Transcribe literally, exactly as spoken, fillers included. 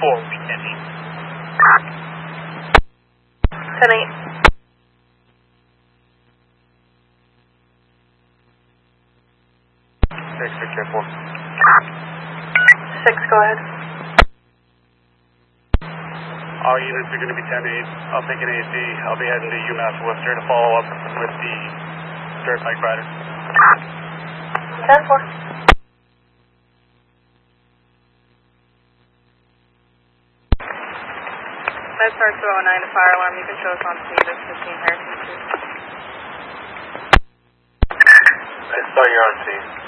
four, we ten eight. ten eight. six, six, ten four. six, go ahead. All units are going to be ten eight. I'll take an A C. I'll be heading to UMass Worcester to follow up with the dirt bike rider. ten four. Med Star two oh nine to fire alarm. You can show us on speed as fifteen Harrison Street. Med Star, you're on scene.